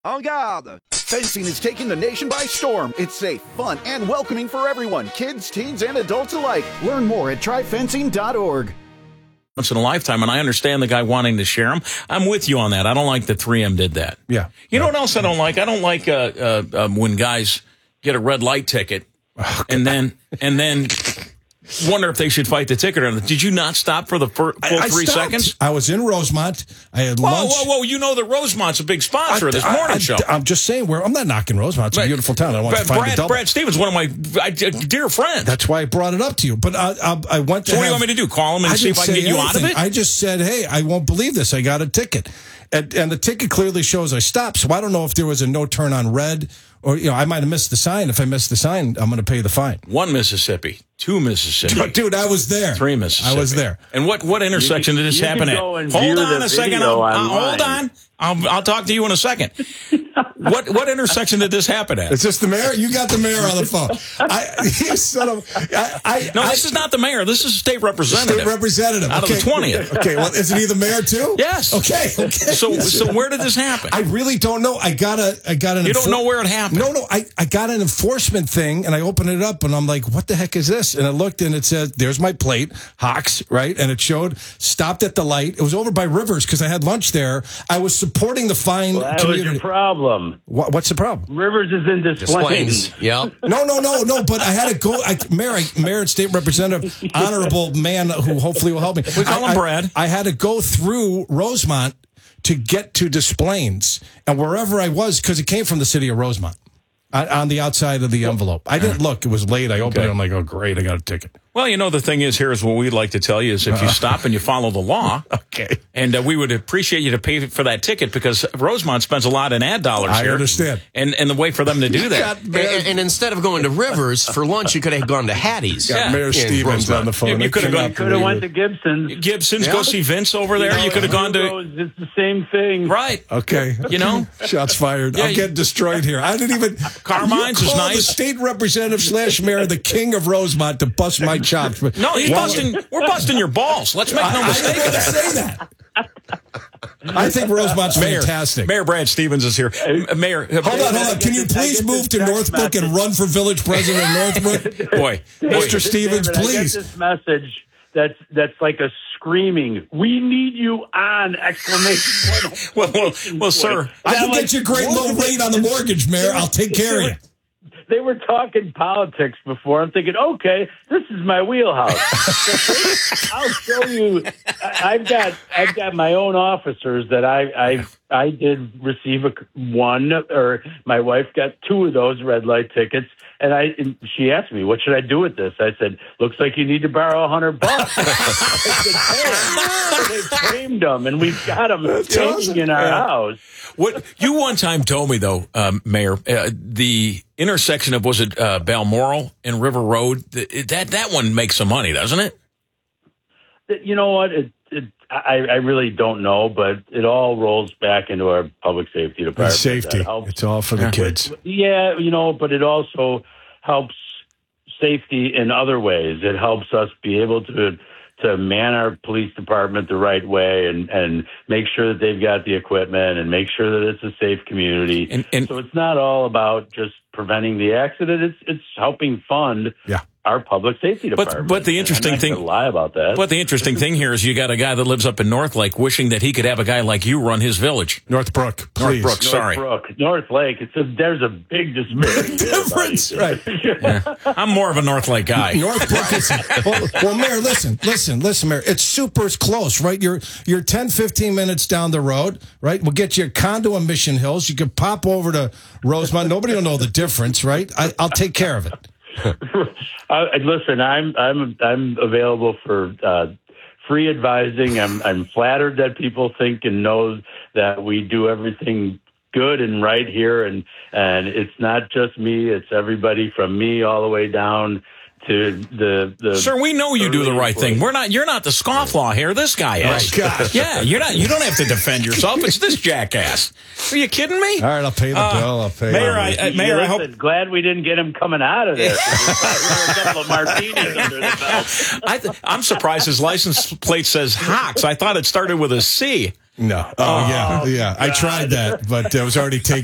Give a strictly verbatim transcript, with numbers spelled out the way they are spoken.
En garde! Fencing is taking the nation by storm. It's safe, fun, and welcoming for everyone, kids, teens, and adults alike. Learn more at try fencing dot org. Once in a lifetime, and I understand the guy wanting to share them. I'm with you on that. I don't like that three M did that. Yeah. You know what else I don't like? I don't like uh, uh, um, when guys get a red light ticket oh, and then and then wonder if they should fight the ticket or not. Did you not stop for the fir- full I, I three stopped. seconds? I was in Rosemont. I had whoa, lunch. Whoa, whoa, You know that Rosemont's a big sponsor I, of this I, morning I, show. I'm just saying, where I'm not knocking Rosemont. It's a beautiful town. I don't want Brad, to find Brad, a double. Brad Stevens, one of my uh, dear friends. That's why I brought it up to you. But I, I, I went to. So what have, do you want me to do? Call him and I see if I can get you anything. out of it? I just said, hey, I won't believe this. I got a ticket. And, and the ticket clearly shows I stopped. So I don't know if there was a no turn on red or, you know, I might have missed the sign. If I missed the sign, I'm going to pay the fine. One Mississippi, two Mississippi. Dude, I was there. Three Mississippi. I was there. And what, what intersection can, did this you happen can at? go and Hold view on the a second. video I'll, online. hold on. I'll, I'll talk to you in a second. What what intersection did this happen at? Is this the mayor? You got the mayor on the phone. I, you son of, I, I, No, I, this is not the mayor. This is a state representative. State representative. Out okay. of the twentieth. Okay, well, isn't he the mayor too? Yes. Okay, okay. So so where did this happen? I really don't know. I got a, I got an. You don't enfor- know where it happened? No, no. I, I got an enforcement thing, and I opened it up, and I'm like, "What the heck is this?" And I looked, and it said, "There's my plate, Hawks," right? And it showed stopped at the light. It was over by Rivers because I had lunch there. I was supporting the fine. Well, that community. was your problem. What, what's the problem? Rivers is in Des Plaines. Yeah. No, no, no, no. But I had to go. I, mayor, mayor, and state representative, honorable man who hopefully will help me. We call I, him Brad. I, I had to go through Rosemont to get to Des Plaines, and wherever I was, because it came from the city of Rosemont, on, on the outside of the envelope. I didn't look. It was late. I opened Okay. it. I'm like, oh, great. I got a ticket. Well, you know, the thing is, here's what we'd like to tell you is if you stop and you follow the law, Okay. and uh, we would appreciate you to pay for that ticket because Rosemont spends a lot in ad dollars I here. understand. And and the way for them to do that. And, and instead of going to Rivers for lunch, you could have gone to Hattie's. Got Yeah. Mayor In Stevens Rosemont. on the phone. You- you I could've cannot gone- Could have believe went it. to Gibson's. Gibson's, go see Vince over there. You could have gone to... Goes, it's the same thing. Right. Okay. You know? Shots fired. Yeah, I'm you- getting destroyed here. I didn't even. Carmine's you is called nice. the state representative slash mayor, the king of Rosemont, to bust my chops. But No, he's Well, busting... We're busting your balls. Let's make no I, mistake I of didn't that. say that. I think Rosemont's Mayor, fantastic. Mayor Brad Stevens is here. M- Mayor... Hold on, hold on. Can you please move to Northbrook and run for village president of Northbrook? Boy. Mister Stevens, David, please. I get this message that's that's like a screaming. We need you on! Exclamation point! Well, well, well, sir... I can I'm get like, you a great low rate on the mortgage, Mayor. I'll take care of you. They were talking politics before. I'm thinking, okay, this is my wheelhouse. I'll show you. I- I've got I've got my own officers that I I I did receive a one, or my wife got two of those red light tickets, and I and she asked me, what should I do with this? I said, looks like you need to borrow a hundred bucks. I said, hey, they framed them, and we've got them hanging in our house. What you one time told me, though, um, Mayor, uh, the intersection of, was it uh, Balmoral and River Road, th- that that one makes some money, doesn't it? You know what? It, it, I, I really don't know, but it all rolls back into our public safety department. It's safety. That helps. It's all for the kids. Yeah, you know, but it also helps safety in other ways. It helps us be able to to man our police department the right way and, and make sure that they've got the equipment and make sure that it's a safe community. And- and- so it's not all about just preventing the accident. It's it's helping fund Yeah. our public safety But- department. but the And interesting I'm not thing- gonna lie about that. But the interesting thing here is you got a guy that lives up in North Lake wishing that he could have a guy like you run his village. Northbrook, please. Northbrook, sorry. Northbrook, North Lake. It's a, there's a big disparity. there, Difference, buddy. right? I'm more of a North Lake guy. Northbrook is, well, well, Mayor, listen, listen, listen, Mayor. It's super close, right? You're you're ten, fifteen minutes down the road, right? We'll get you a condo in Mission Hills. You can pop over to Rosemont. Nobody will know the difference, right? I, I'll take care of it. uh, listen, I'm I'm I'm available for uh, free advising. I'm I'm flattered that people think and know that we do everything good and right here, and and it's not just me; it's everybody from me all the way down to the the. Sir, we know you do the right thing. We're not. You're not the scofflaw here. This guy is. Oh, gosh. Yeah, you're not. You don't have to defend yourself. It's this jackass. Are you kidding me? All right, I'll pay the Uh, bill. I'll pay Mayor, the I- bill. uh, Mayor, I hope- Listen, glad we didn't get him coming out of there. We were a couple of martinis under the belt. I th- I'm surprised his license plate says Hawks. I thought it started with a C. No. Oh, yeah. Yeah. I tried that, but it was already taken.